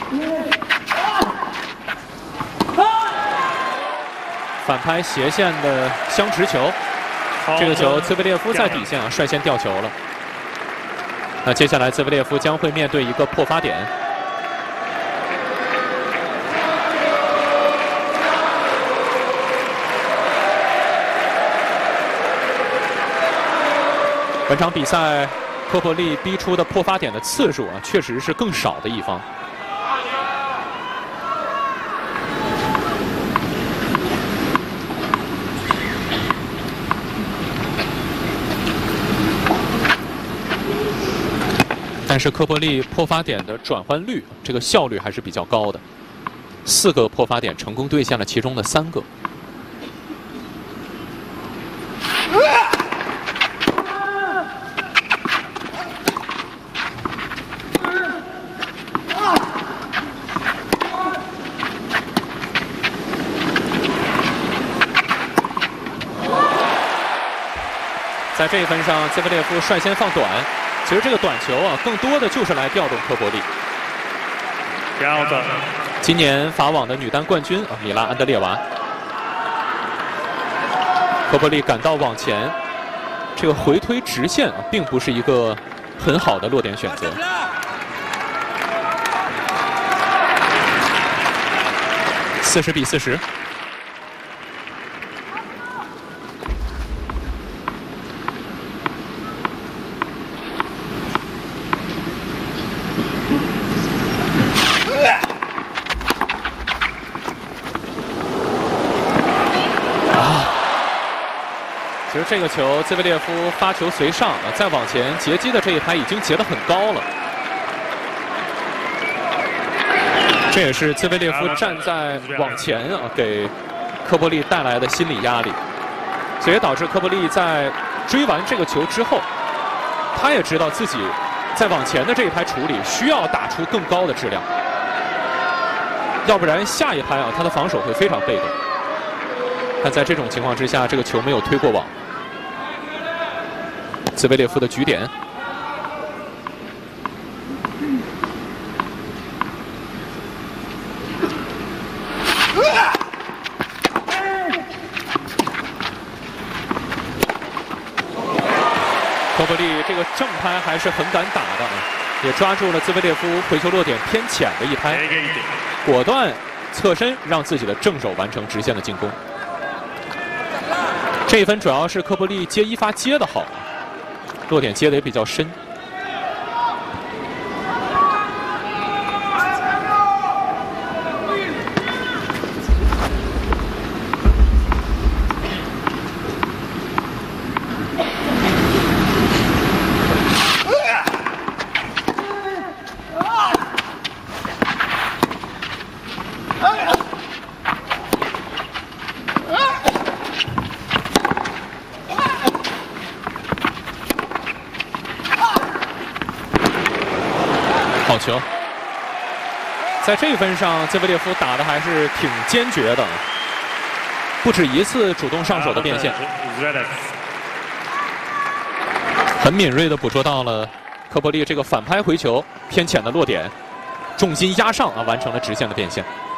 反拍斜线的相持球，这个球兹维列夫在底线率先吊球了。那接下来兹维列夫将会面对一个破发点。本场比赛，科波利逼出的破发点的次数确实是更少的一方。但是科波利破发点的转换率，这个效率还是比较高的，4个破发点成功兑现了其中的3个。在这一分上，兹维列夫率先放短。其实这个短球更多的就是来调动科波利。今年法网的女单冠军米拉安德烈娃，科波利赶到网前，这个回推直线并不是一个很好的落点选择。40比40。其实这个球，兹维列夫发球随上再往前截击的这一拍已经截得很高了。这也是兹维列夫站在网前给科波利带来的心理压力，所以导致科波利在追完这个球之后，他也知道自己在网前的这一拍处理需要打出更高的质量，要不然下一拍他的防守会非常被动。但在这种情况之下，这个球没有推过网。兹维列夫的局点，科波利这个正拍还是很敢打的也抓住了兹维列夫回球落点偏浅的一拍，果断侧身让自己的正手完成直线的进攻。这一分主要是科波利接一发接得好，落点接得也比较深。好球！在这一分上，兹维列夫打的还是挺坚决的，不止一次主动上手的变线，很敏锐地捕捉到了科波利这个反拍回球偏浅的落点，重心压上完成了直线的变线。